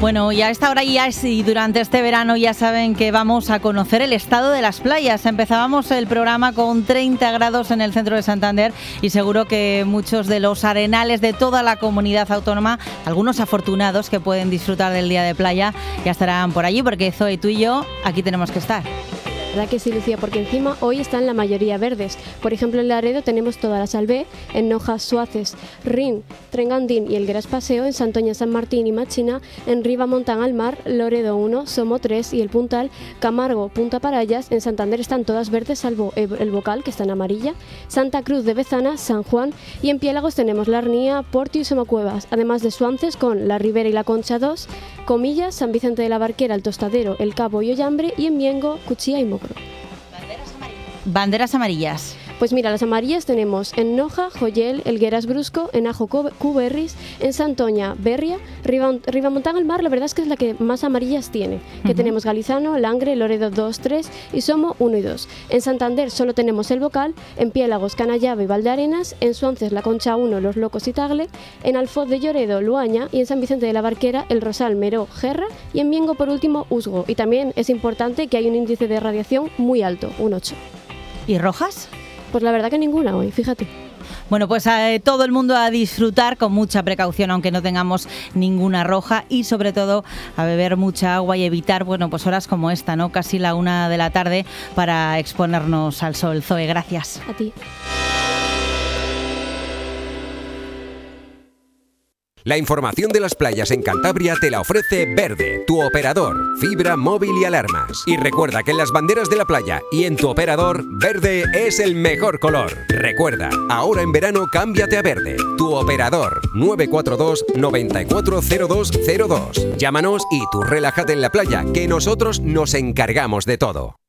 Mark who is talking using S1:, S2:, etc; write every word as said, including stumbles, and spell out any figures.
S1: Bueno, y a esta hora ya y durante este verano ya saben que vamos a conocer el estado de las playas. Empezábamos el programa con treinta grados en el centro de Santander y seguro que muchos de los arenales de toda la comunidad autónoma, algunos afortunados que pueden disfrutar del día de playa, ya estarán por allí porque Zoe, tú y yo aquí tenemos que estar.
S2: ¿Verdad que sí, Lucía? Porque encima hoy están la mayoría verdes. Por ejemplo, en Laredo tenemos toda la Salvé, en Nojas, Suaces, Rin, Trengandín y el Gras Paseo, en Santoña, San Martín y Machina, en Riva, Montán al Mar, Loredo uno, Somo tres y el Puntal, Camargo, Punta Parayas. En Santander están todas verdes salvo el Bocal, que está en amarilla, Santa Cruz de Bezana, San Juan, y en Piélagos tenemos La Arnía, Portio y Somocuevas, además de Suances con La Ribera y La Concha dos, Comillas, San Vicente de la Barquera, El Tostadero, El Cabo y Ollambre, y en Miengo, Cuchilla y Mocro.
S1: Banderas amarillas. Banderas amarillas.
S2: Pues mira, las amarillas tenemos en Noja, Joyel, Elgueras Brusco, en Ajo Cuberris, en Santoña, Berria, Ribamontán al Mar, la verdad es que es la que más amarillas tiene, que uh-huh. tenemos Galizano, Langre, Loredo dos, tres y Somo uno y dos. En Santander solo tenemos el Bocal, en Piélagos, Canallave y Valdearenas, en Suances, La Concha uno, Los Locos y Tagle, en Alfoz de Lloredo, Luaña y en San Vicente de la Barquera, El Rosal, Meró, Gerra y en Miengo por último, Usgo. Y también es importante que hay un índice de radiación muy alto, un ocho.
S1: ¿Y rojas?
S2: Pues la verdad que ninguna hoy, fíjate.
S1: Bueno, pues eh, todo el mundo a disfrutar con mucha precaución, aunque no tengamos ninguna roja, y sobre todo a beber mucha agua y evitar, bueno, pues horas como esta, ¿no? Casi la una de la tarde para exponernos al sol. Zoe, gracias.
S2: A ti.
S3: La información de las playas en Cantabria te la ofrece Verde, tu operador, fibra, móvil y alarmas. Y recuerda que en las banderas de la playa y en tu operador, verde es el mejor color. Recuerda, ahora en verano cámbiate a Verde, tu operador, nueve cuatro dos, nueve cuatro cero dos cero dos. Llámanos y tú relájate en la playa, que nosotros nos encargamos de todo.